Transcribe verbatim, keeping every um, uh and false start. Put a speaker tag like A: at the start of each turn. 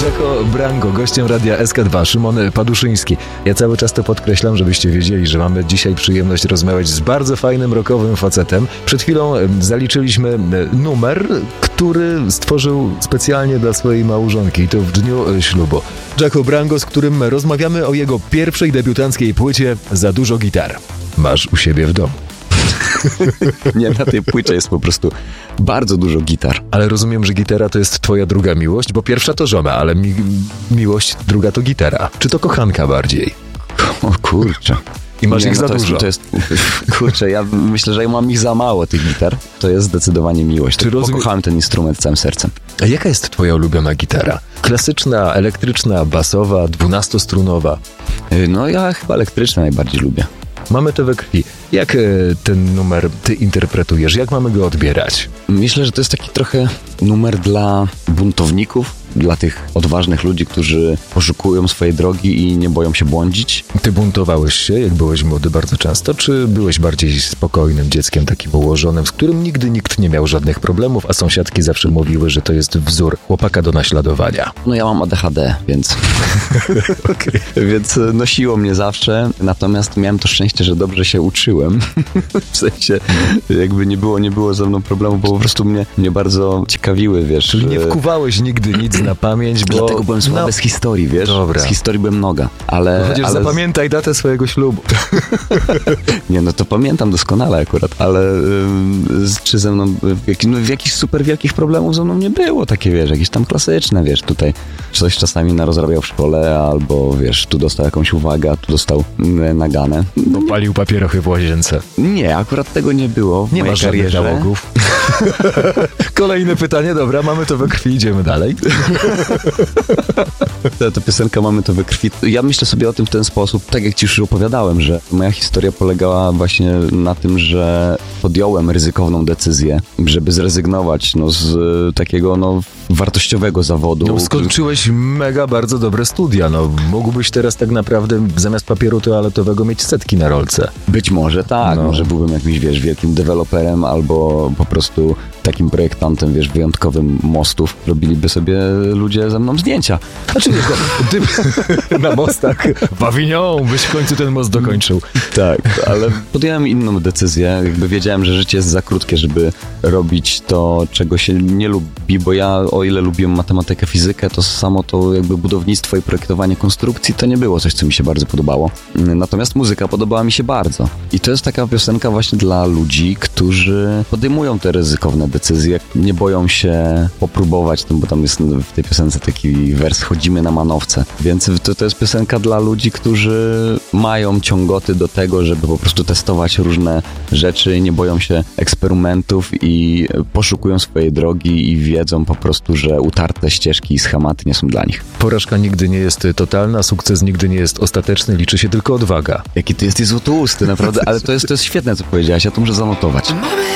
A: Jacko Brango, gościem Radia S K dwa, Szymon Paduszyński. Ja cały czas to podkreślam, żebyście wiedzieli, że mamy dzisiaj przyjemność rozmawiać z bardzo fajnym rockowym facetem. Przed chwilą zaliczyliśmy numer, który stworzył specjalnie dla swojej małżonki i to w dniu ślubu. Jacko Brango, z którym rozmawiamy o jego pierwszej debiutanckiej płycie Za dużo gitar masz u siebie w domu.
B: Nie, na tej płycie jest po prostu bardzo dużo gitar.
A: Ale rozumiem, że gitara to jest twoja druga miłość, bo pierwsza to żona, ale mi- miłość druga to gitara. Czy to kochanka bardziej?
B: O kurczę.
A: I masz
B: Nie,
A: ich
B: no
A: za
B: to jest,
A: dużo.
B: To jest, kurczę, ja myślę, że ja mam ich za mało, tych gitar. To jest zdecydowanie miłość.
A: Czy rozumie-
B: Pokochałem ten instrument całym sercem.
A: A jaka jest twoja ulubiona gitara? Klasyczna, elektryczna, basowa, dwunastostrunowa?
B: No ja chyba elektryczne najbardziej lubię.
A: Mamy to we krwi. Jak e, ten numer ty interpretujesz? Jak mamy go odbierać?
B: Myślę, że to jest taki trochę numer dla buntowników, dla tych odważnych ludzi, którzy poszukują swojej drogi i nie boją się błądzić.
A: Ty buntowałeś się, jak byłeś młody, bardzo często, czy byłeś bardziej spokojnym dzieckiem, takim ułożonym, z którym nigdy nikt nie miał żadnych problemów, a sąsiadki zawsze mówiły, że to jest wzór chłopaka do naśladowania?
B: No ja mam A D H D, więc...
A: Okay.
B: Więc nosiło mnie zawsze, natomiast miałem to szczęście, że dobrze się uczyłem. W sensie jakby nie było, nie było ze mną problemu, bo po prostu mnie, mnie bardzo ciekawiły, wiesz.
A: Czyli nie wkuwałeś nigdy nic na pamięć, bo...
B: Dlatego byłem słaby
A: no,
B: z historii, wiesz?
A: Dobra.
B: Z historii byłem noga, ale...
A: Chociaż
B: ale
A: zapamiętaj datę swojego ślubu.
B: Nie, no to pamiętam doskonale akurat, ale ym, czy ze mną, w, jak, no, w jakichś super wielkich problemów ze mną nie było, takie, wiesz, jakieś tam klasyczne, wiesz, tutaj coś czasami narozrabiał w szkole, albo, wiesz, tu dostał jakąś uwagę, a tu dostał mm, naganę.
A: Bo palił papierochy w łazience.
B: Nie, akurat tego nie było w
A: Nie
B: mojej
A: masz żadnych
B: karierze.
A: nałogów. Kolejne pytanie, dobra, mamy to we krwi, idziemy dalej.
B: Ta, ta piosenka Mamy to we krwi. Ja myślę sobie o tym w ten sposób, tak jak ci już opowiadałem, że moja historia polegała właśnie na tym, że podjąłem ryzykowną decyzję, żeby zrezygnować no, z y, takiego no, wartościowego zawodu.
A: No, skończyłeś mega bardzo dobre studia, no mógłbyś teraz tak naprawdę zamiast papieru toaletowego mieć setki na rolce.
B: Być może tak,
A: No.
B: może byłbym jakimś, wiesz, wielkim deweloperem albo po prostu takim projektantem, wiesz, wyjątkowym mostów. Robiliby sobie ludzie ze mną zdjęcia.
A: Znaczy wiesz, no, ty na mostach w Avignon byś w końcu ten most dokończył.
B: Tak, ale podjąłem inną decyzję. Jakby wiedziałem, że życie jest za krótkie, żeby robić to, czego się nie lubi, bo ja, o ile lubiłem matematykę, fizykę, to samo to jakby budownictwo i projektowanie konstrukcji to nie było coś, co mi się bardzo podobało. Natomiast muzyka podobała mi się bardzo. I to jest taka piosenka właśnie dla ludzi, którzy podejmują te ryzykowne decyzje, nie boją się popróbować, no bo tam jest w tej piosence taki wers chodzimy na manowce. Więc to, to jest piosenka dla ludzi, którzy mają ciągoty do tego, żeby po prostu testować różne rzeczy, nie boją się eksperymentów i poszukują swojej drogi i wiedzą po prostu, że utarte ścieżki i schematy nie są dla nich.
A: Porażka nigdy nie jest totalna, sukces nigdy nie jest ostateczny, liczy się tylko odwaga.
B: Jaki ty jesteś złotouusty, naprawdę, ale to jest, to jest świetne, co powiedziałaś, ja to muszę zanotować.